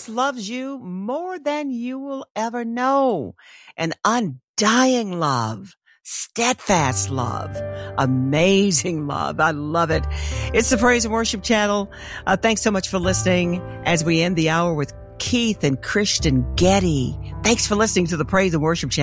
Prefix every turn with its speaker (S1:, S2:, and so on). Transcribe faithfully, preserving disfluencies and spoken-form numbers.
S1: loves you more than you will ever know. An undying love. Steadfast love, amazing love. I love it. It's the Praise and Worship Channel. Uh, thanks so much for listening as we end the hour with Keith and Christian Getty. Thanks for listening to the Praise and Worship Channel.